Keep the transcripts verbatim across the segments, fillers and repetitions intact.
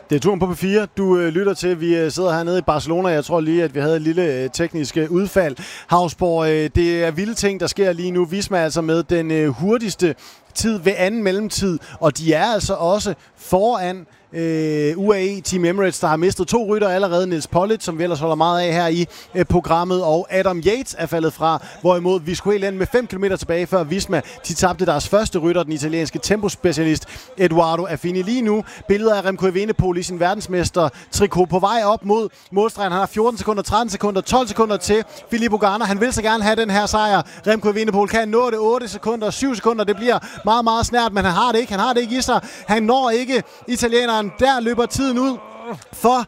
Det er turen på P fire, du øh, lytter til. Vi øh, sidder hernede i Barcelona. Jeg tror lige, at vi havde et lille øh, teknisk øh, udfald. Hausborg, øh, det er vilde ting, der sker lige nu. Visma altså med den øh, hurtigste tid ved anden mellemtid, og de er altså også foran øh, U A E Team Emirates, der har mistet to rytter allerede. Niels Pollitt, som vi ellers holder meget af her i øh, programmet, og Adam Yates er faldet fra, hvorimod vi skulle helt ind med fem kilometer tilbage, før Visma de tabte deres første rytter, den italienske tempospecialist Edoardo Affini. Lige nu billeder af Remco Evenepoel i sin verdensmester trikot på vej op mod målstregen. Han har fjorten sekunder, tretten sekunder, tolv sekunder til Filippo Ganna. Han vil så gerne have den her sejr. Remco Evenepoel kan nå det otte sekunder, syv sekunder. Det bliver meget, meget snært, men han har det ikke. Han har det ikke i sig. Han når ikke italieneren. Der løber tiden ud for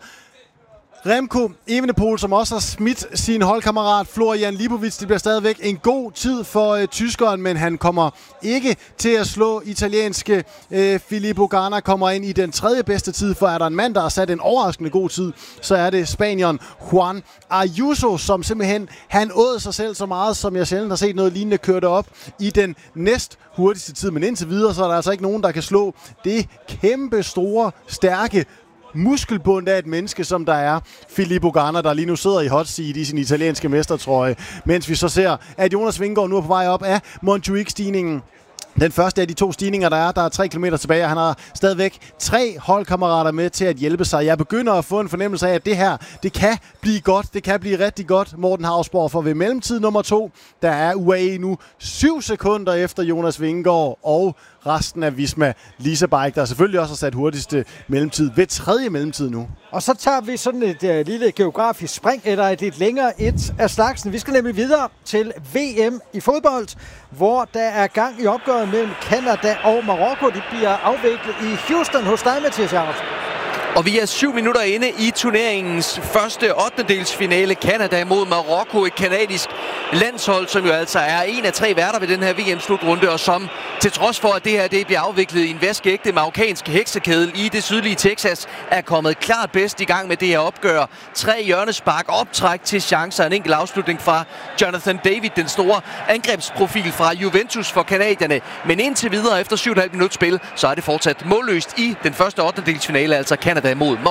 Remco Evenepoel, som også har smidt sin holdkammerat Florian Lipovic. Det bliver stadigvæk en god tid for øh, tyskeren, men han kommer ikke til at slå italienske øh, Filippo Ganna. Kommer ind i den tredje bedste tid, for er der en mand, der har sat en overraskende god tid, så er det spanieren Juan Ayuso, som simpelthen, han åd sig selv så meget, som jeg sjældent har set noget lignende, kørte op i den næst hurtigste tid. Men indtil videre, så er der altså ikke nogen, der kan slå det kæmpe store, stærke muskelbund af et menneske, som der er Filippo Ganna, der lige nu sidder i hot seat i sin italienske mestertrøje, mens vi så ser, at Jonas Vingegaard nu er på vej op af Montjuic-stigningen. Den første af de to stigninger, der er, der er tre kilometer tilbage, og han har stadigvæk tre holdkammerater med til at hjælpe sig. Jeg begynder at få en fornemmelse af, at det her, det kan blive godt, det kan blive rigtig godt, Morten Hausborg, for ved mellemtid nummer to, der er U A E nu syv sekunder efter Jonas Vingegaard og resten af Visma Lease Bike, der selvfølgelig også har sat hurtigste mellemtid ved tredje mellemtid nu. Og så tager vi sådan et uh, lille geografisk spring, eller et lidt længere et af slagsen. Vi skal nemlig videre til V M i fodbold, hvor der er gang i opgøret mellem Canada og Marokko. Det bliver afviklet i Houston hos dig, Mathias Jacobsen. Og vi er syv minutter inde i turneringens første ottendedelsfinale. Canada mod Marokko, et kanadisk landshold, som jo altså er en af tre værter ved den her V M-slutrunde, og som til trods for, at det her det bliver afviklet i en vaskeægte marokkansk heksekedel i det sydlige Texas, er kommet klart bedst i gang med det her opgør. Tre hjørnespark, optræk til chancer, en enkelt afslutning fra Jonathan David, den store angrebsprofil fra Juventus for kanadierne. Men indtil videre, efter syv og et halvt minut spil, så er det fortsat målløst i den første ottendedelsfinale, altså Canada mod